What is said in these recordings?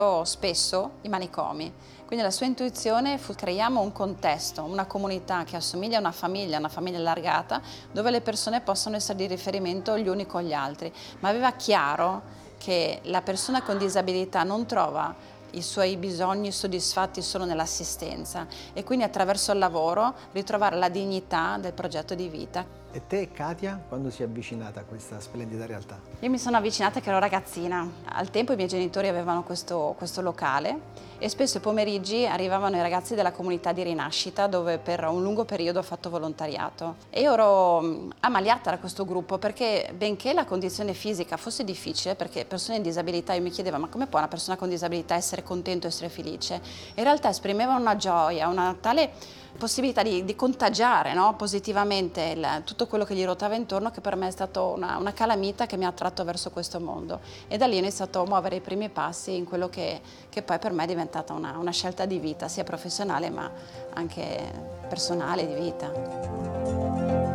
spesso i manicomi. Quindi la sua intuizione fu: creiamo un contesto, una comunità che assomiglia a una famiglia allargata, dove le persone possano essere di riferimento gli uni con gli altri. Ma aveva chiaro che la persona con disabilità non trova i suoi bisogni soddisfatti solo nell'assistenza e quindi attraverso il lavoro ritrovare la dignità del progetto di vita. E te, Katia, quando si è avvicinata a questa splendida realtà? Io mi sono avvicinata che ero ragazzina. Al tempo i miei genitori avevano questo locale e spesso i pomeriggi arrivavano i ragazzi della comunità di Rinascita, dove per un lungo periodo ho fatto volontariato. E io ero ammaliata da questo gruppo perché, benché la condizione fisica fosse difficile, perché persone in disabilità, io mi chiedevo: ma come può una persona con disabilità essere contento, essere felice? In realtà esprimevano una gioia, una tale possibilità di contagiare, no, positivamente tutto quello che gli ruotava intorno, che per me è stata una calamita che mi ha attratto verso questo mondo. E da lì ho iniziato a muovere i primi passi in quello che poi per me è diventata una scelta di vita, sia professionale ma anche personale, di vita.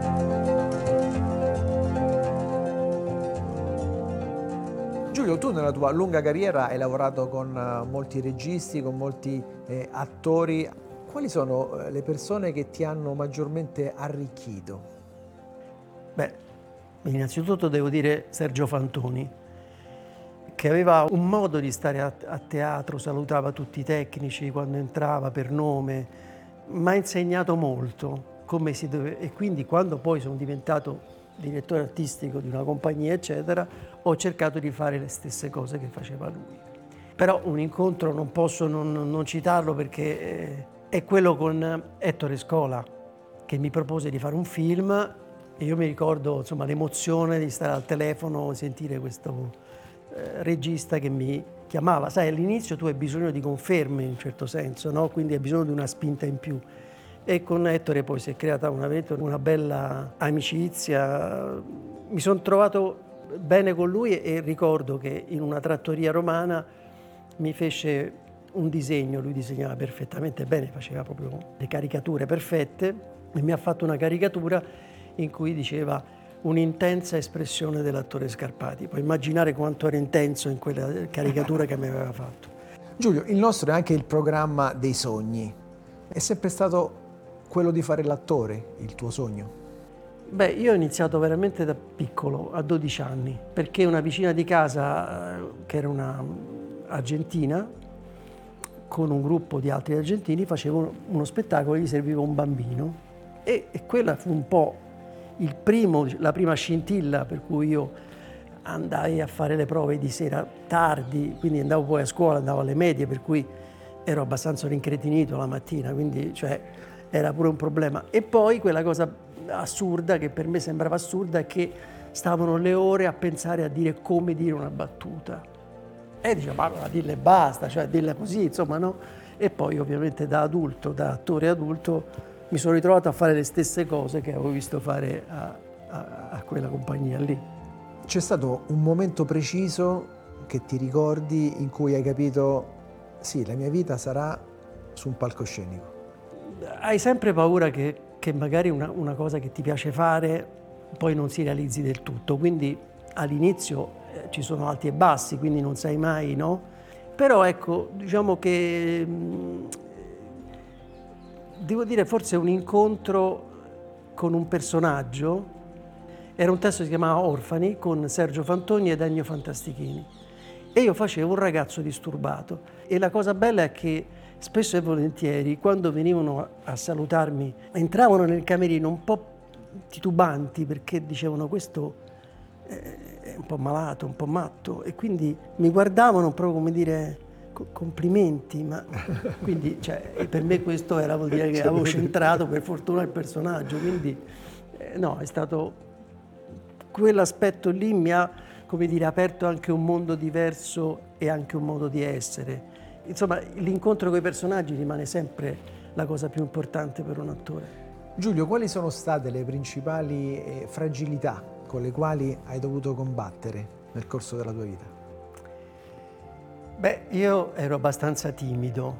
Giulio, tu nella tua lunga carriera hai lavorato con molti registi, con molti attori. Quali sono le persone che ti hanno maggiormente arricchito? Beh, innanzitutto devo dire Sergio Fantoni, che aveva un modo di stare a teatro, salutava tutti i tecnici quando entrava per nome, mi ha insegnato molto come si deve, e quindi quando poi sono diventato direttore artistico di una compagnia, eccetera, ho cercato di fare le stesse cose che faceva lui. Però un incontro non posso non citarlo, perché è quello con Ettore Scola, che mi propose di fare un film. E io mi ricordo, insomma, l'emozione di stare al telefono, sentire questo regista che mi chiamava. Sai, all'inizio tu hai bisogno di conferme in un certo senso, no? Quindi hai bisogno di una spinta in più. E con Ettore poi si è creata una bella amicizia. Mi sono trovato bene con lui e ricordo che in una trattoria romana mi fece un disegno, lui disegnava perfettamente bene, faceva proprio le caricature perfette, e mi ha fatto una caricatura in cui diceva: un'intensa espressione dell'attore Scarpati. Puoi immaginare quanto era intenso in quella caricatura che mi aveva fatto. Giulio, il nostro è anche il programma dei sogni. È sempre stato quello di fare l'attore il tuo sogno? Beh, io ho iniziato veramente da piccolo, a 12 anni, perché una vicina di casa, che era una argentina, con un gruppo di altri argentini faceva uno spettacolo, gli serviva un bambino, e quella fu un po' la prima scintilla per cui io andai a fare le prove di sera tardi, quindi andavo poi a scuola, andavo alle medie, per cui ero abbastanza rincretinito la mattina, quindi era pure un problema. E poi quella cosa assurda, che per me sembrava assurda, è che stavano le ore a pensare a dire come dire una battuta. E dicevo: ma allora dilla e basta, cioè dilla così, insomma, no? E poi ovviamente da adulto, da attore adulto, mi sono ritrovato a fare le stesse cose che avevo visto fare a quella compagnia lì. C'è stato un momento preciso che ti ricordi in cui hai capito: sì, la mia vita sarà su un palcoscenico? Hai sempre paura che magari una cosa che ti piace fare poi non si realizzi del tutto, quindi all'inizio ci sono alti e bassi, quindi non sai mai, no? Però ecco, diciamo che devo dire, forse un incontro con un personaggio, era un testo che si chiamava Orfani, con Sergio Fantoni ed Ennio Fantastichini, e io facevo un ragazzo disturbato. E la cosa bella è che spesso e volentieri, quando venivano a salutarmi, entravano nel camerino un po' titubanti, perché dicevano: questo è un po' malato, un po' matto, e quindi mi guardavano proprio come dire: complimenti, ma quindi per me questo vuol dire che avevo centrato per fortuna il personaggio, quindi no, è stato quell'aspetto lì, mi ha, come dire, aperto anche un mondo diverso e anche un modo di essere. Insomma, l'incontro con i personaggi rimane sempre la cosa più importante per un attore. Giulio, quali sono state le principali fragilità con le quali hai dovuto combattere nel corso della tua vita? Beh, io ero abbastanza timido,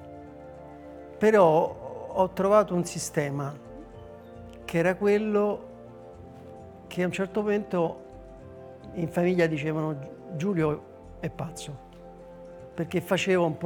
però ho trovato un sistema che era quello che a un certo momento in famiglia dicevano: Giulio è pazzo. perché faceva un po'